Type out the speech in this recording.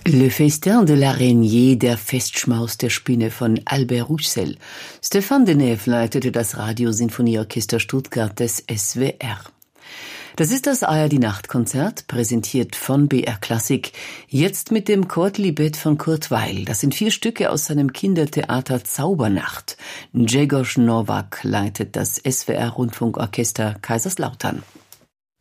Le Festin de l'Araignée, der Festschmaus der Spinne von Albert Roussel. Stefan Deneve leitete das Radiosinfonieorchester Stuttgart des SWR. Das ist das ARD-Nachtkonzert, präsentiert von BR Klassik, jetzt mit dem Chordlibet von Kurt Weill. Das sind 4 Stücke aus seinem Kindertheater Zaubernacht. Grzegorz Nowak leitet das SWR-Rundfunkorchester Kaiserslautern.